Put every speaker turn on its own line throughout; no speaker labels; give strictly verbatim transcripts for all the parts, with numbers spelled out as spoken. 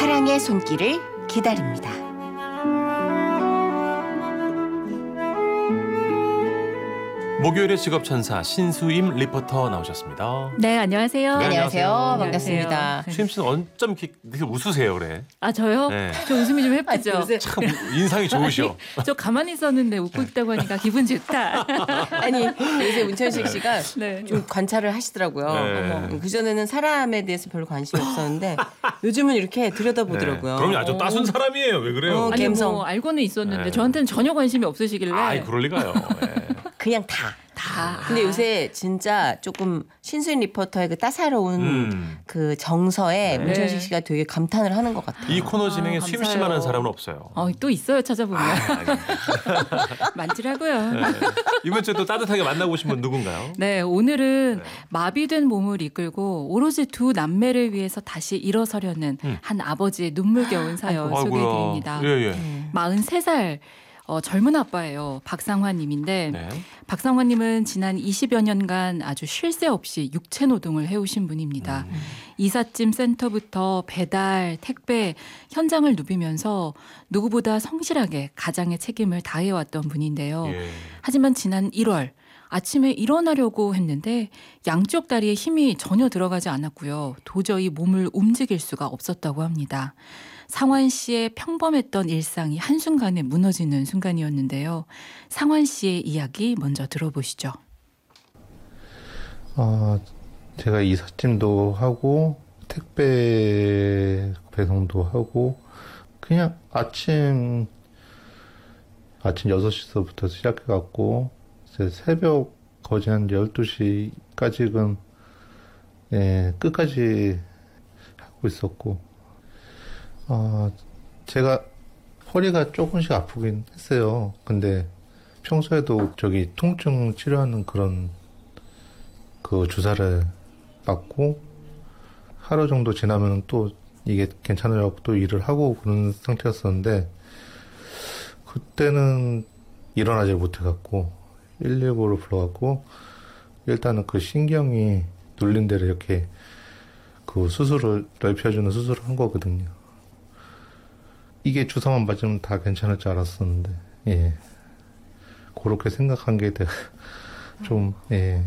사랑의 손길을 기다립니다.
목요일의 직업천사 신수임 리포터 나오셨습니다.
네, 안녕하세요.
네,
안녕하세요.
안녕하세요.
반갑습니다.
수임 씨는 어쩜 이렇게 되게 웃으세요, 그래?
아, 저요?
네.
저 웃음이 좀 예쁘죠?
요새-
참 인상이 좋으셔.
저 가만히 있었는데 웃고 있다고 하니까 기분 좋다.
아니 요새 문천식 씨가
네.
좀 관찰을 하시더라고요.
네.
그 전에는 사람에 대해서 별로 관심이 없었는데 요즘은 이렇게 들여다보더라고요.
네. 그럼 아주 따순 사람이에요. 왜 그래요?
어,
아니
감성.
뭐 알고는 있었는데
네.
저한테는 전혀 관심이 없으시길래
아이, 그럴 리가요. 네.
그냥 다.
다.
근데 요새 진짜 조금 신수인 리포터의 그 따사로운
음.
그 정서에
네.
문천식 씨가 되게 감탄을 하는 것 같아요.
이 코너 진행에
아,
수임
감사해요.
씨만한 사람은 없어요.
어, 또 있어요, 찾아보면. 많더라고요.
네. 이번 주에 또 따뜻하게 만나고 오신 분 누군가요?
네, 오늘은
네.
마비된 몸을 이끌고 오로지 두 남매를 위해서 다시 일어서려는
음.
한 아버지의 눈물겨운 사연
아이고야.
소개해드립니다.
예, 예.
음.
마흔세 살 어, 젊은 아빠예요. 박상환 님인데
네.
박상환 님은 지난 이십여 년간 아주 쉴 새 없이 육체 노동을 해오신 분입니다.
음.
이삿짐 센터부터 배달, 택배, 현장을 누비면서 누구보다 성실하게 가장의 책임을 다해왔던 분인데요.
예.
하지만 지난 일월 아침에 일어나려고 했는데 양쪽 다리에 힘이 전혀 들어가지 않았고요. 도저히 몸을 움직일 수가 없었다고 합니다. 상환 씨의 평범했던 일상이 한순간에 무너지는 순간이었는데요. 상환 씨의 이야기 먼저 들어보시죠.
어, 제가 이삿짐도 하고 택배 배송도 하고 그냥 아침 아침 여섯 시서부터 시작해갖고 이제 새벽 거의 한 열두 시까지는 예, 끝까지 하고 있었고 어, 제가 허리가 조금씩 아프긴 했어요. 근데 평소에도 저기 통증 치료하는 그런 그 주사를 맞고 하루 정도 지나면 또 이게 괜찮으라고 또 일을 하고 그런 상태였었는데 그때는 일어나질 못해갖고 일일구를 불러갖고 일단은 그 신경이 눌린 데를 이렇게 그 수술을 넓혀주는 수술을 한 거거든요. 이게 주사만 맞으면 다 괜찮을 줄 알았었는데 예 그렇게 생각한 게 좀 예.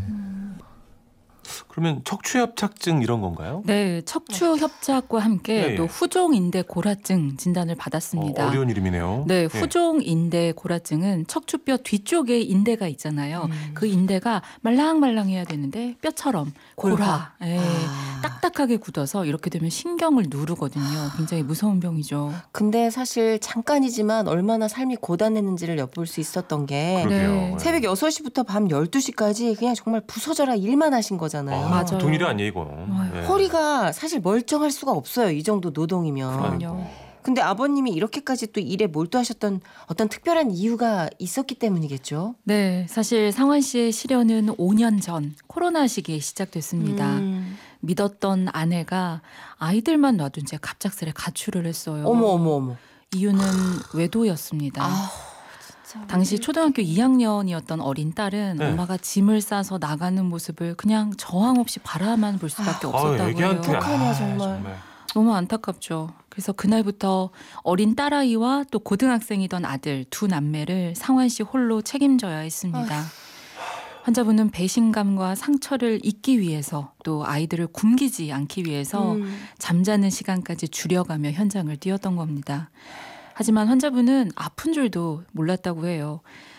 그러면 척추협착증 이런 건가요?
네, 척추 협착과 함께
네, 예.
또 후종인대 고라증 진단을 받았습니다.
어, 어려운 이름이네요.
네,
예.
후종인대 고라증은 척추뼈 뒤쪽에 인대가 있잖아요.
음.
그 인대가 말랑말랑해야 되는데 뼈처럼 고라,
골화.
예,
아.
딱딱하게 굳어서 이렇게 되면 신경을 누르거든요. 굉장히 무서운 병이죠.
근데 사실 잠깐이지만 얼마나 삶이 고단했는지를 엿볼 수 있었던 게
그러게요.
네.
예.
새벽 여섯 시부터 밤 열두 시까지 그냥 정말 부서져라 일만 하신 거잖아요.
아,
맞아요.
동일이 아니에요, 이거.
아유,
예.
허리가 사실 멀쩡할 수가 없어요. 이 정도 노동이면.
그럼요.
근데 아버님이 이렇게까지 또 일에 몰두하셨던 어떤 특별한 이유가 있었기 때문이겠죠.
네, 사실 상환 씨의 시련은 오 년 전 코로나 시기에 시작됐습니다.
음.
믿었던 아내가 아이들만 놔둔 채 갑작스레 가출을 했어요.
어머 어머 어머.
이유는 외도였습니다.
아, 진짜.
당시 초등학교 이 학년이었던 어린 딸은
네.
엄마가 짐을 싸서 나가는 모습을 그냥 저항 없이 바라만 볼 수밖에
아,
없었다고
애기한테
해요.
어떡하냐, 정말.
너무 안타깝죠. 그래서 그날부터 어린 딸아이와 또 고등학생이던 아들 두 남매를 상환 씨 홀로 책임져야 했습니다. 환자분은 배신감과 상처를 잊기 위해서 또 아이들을 굶기지 않기 위해서
음.
잠자는 시간까지 줄여가며 현장을 뛰었던 겁니다. 하지만 환자분은 아픈 줄도 몰랐다고 해요.